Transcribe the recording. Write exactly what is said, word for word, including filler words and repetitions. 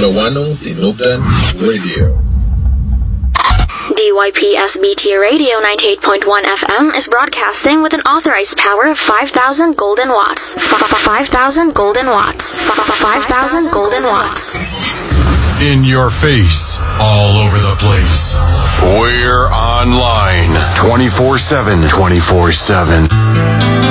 Lawano Tinugan Radio. D Y P S B T Radio ninety-eight point one F M is broadcasting with an authorized power of five thousand golden watts. five thousand golden watts. five thousand golden watts. In your face, all over the place. We're online twenty-four seven. twenty-four seven.